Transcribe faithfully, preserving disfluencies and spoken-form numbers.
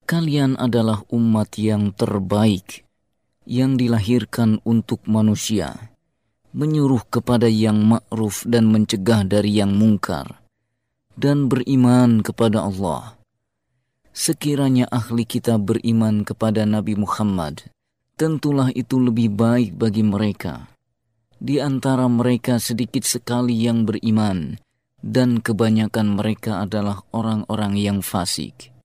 Kalian adalah umat yang terbaik, yang dilahirkan untuk manusia, menyuruh kepada yang ma'ruf dan mencegah dari yang mungkar, dan beriman kepada Allah. Sekiranya ahli kitab beriman kepada Nabi Muhammad, tentulah itu lebih baik bagi mereka. Di antara mereka sedikit sekali yang beriman, dan kebanyakan mereka adalah orang-orang yang fasik.